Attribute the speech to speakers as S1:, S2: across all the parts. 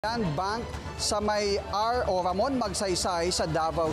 S1: Bank sa may R o Ramon Magsaysay sa Davao.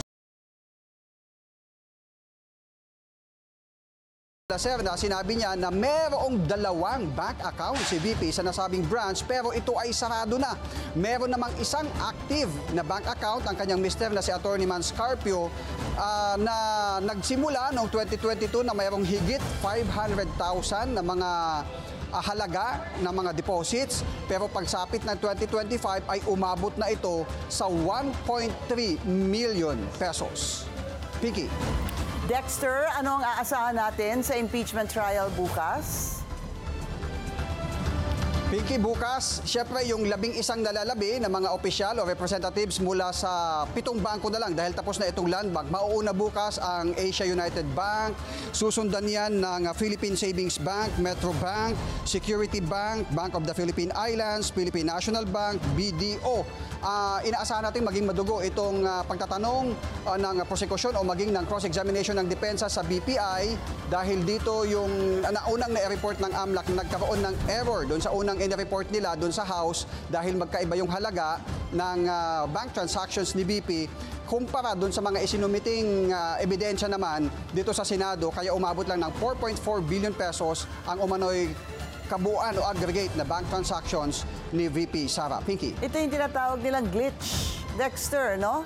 S1: Sir, na sinabi niya na mayroong 2 bank account si VP sa nasabing branch pero ito ay sarado na. Meron namang isang active na bank account ang kanyang mister na si Attorney Mans Carpio na nagsimula noong 2022 na mayroong higit 500,000 na mga halaga ng mga deposits pero pagsapit ng 2025 ay umabot na ito sa 1.3 million pesos. Pinky.
S2: Dexter, ano ang aasahan natin sa impeachment trial bukas?
S1: Pinky, bukas, syempre yung 11 nalalabi ng mga opisyal o representatives mula sa 7 bangko na lang dahil tapos na itong land bank. Mauuna bukas ang Asia United Bank, susundan yan ng Philippine Savings Bank, Metro Bank, Security Bank, Bank of the Philippine Islands, Philippine National Bank, BDO. Inaasahan natin maging madugo itong pagtatanong ng prosekusyon o maging ng cross-examination ng depensa sa BPI dahil dito yung naunang na-report ng AMLAC na nagkaroon ng error doon sa unang in-report nila doon sa House dahil magkaiba yung halaga ng bank transactions ni BP kumpara doon sa mga isinumiting ebidensya naman dito sa Senado kaya umabot lang ng 4.4 billion pesos ang umano'y kabuuan o aggregate na bank transactions ni VP Sara. Pinky.
S2: Ito yung tinatawag nilang glitch, Dexter, no?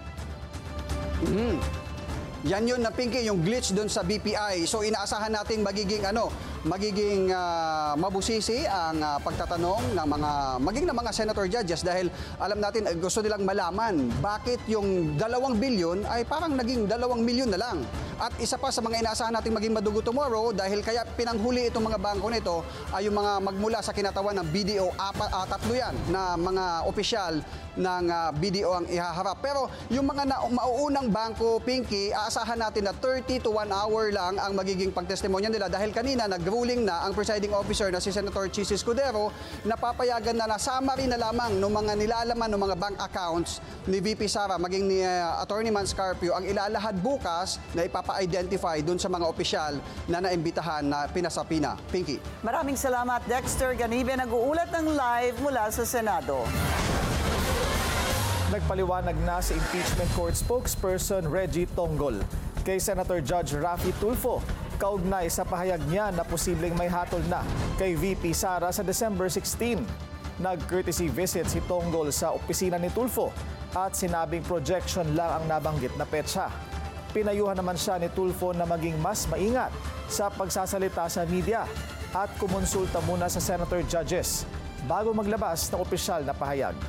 S1: Yan yun na Pinky, yung glitch doon sa BPI. So inaasahan nating magiging mabusisi ang pagtatanong ng mga senator judges dahil alam natin gusto nilang malaman bakit yung 2 billion ay parang naging 2 milyon na lang. At isa pa sa mga inaasahan nating maging madugo tomorrow dahil kaya pinanghuli itong mga bangko nito ay yung mga magmula sa kinatawan ng BDO, 3 yan na mga opisyal ng BDO ang ihaharap. Pero yung mga mauunang bangko, Pinky, aasahan natin na 30 to 1 hour lang ang magiging pagtestimonya nila dahil kanina nag-ruling na ang presiding officer na si Senator Chis Escudero na papayagan na summary na lamang ng mga nilalaman ng mga bank accounts ni VP Sara maging ni Attorney Mans Carpio ang ilalahad bukas na ipapa-identify dun sa mga opisyal na naimbitahan na pinasapina. Pinky.
S2: Maraming salamat, Dexter Ganibe, nag-uulat ng live mula sa Senado.
S3: Nagpaliwanag na si impeachment court spokesperson Reggie Tonggol kay Senator Judge Raffy Tulfo kaugnay sa pahayag niya na posibleng may hatol na kay VP Sara sa December 16. Nag-courtesy visit si Tonggol sa opisina ni Tulfo at sinabing projection lang ang nabanggit na petsa. Pinayuhan naman siya ni Tulfo na maging mas maingat sa pagsasalita sa media at kumonsulta muna sa senator judges bago maglabas ng opisyal na pahayag.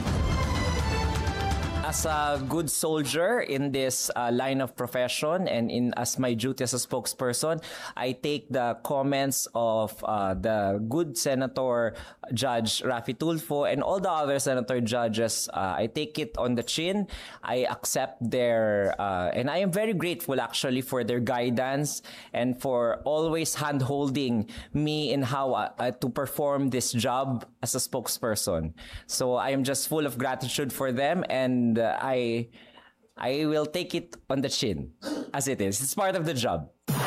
S4: As a good soldier in this line of profession and as my duty as a spokesperson, I take the comments of the good Senator Judge Raffy Tulfo and all the other senator judges. I take it on the chin. I accept their and I am very grateful actually for their guidance and for always hand-holding me in how to perform this job as a spokesperson. So I am just full of gratitude for them and I will take it on the chin as it is. It's part of the job.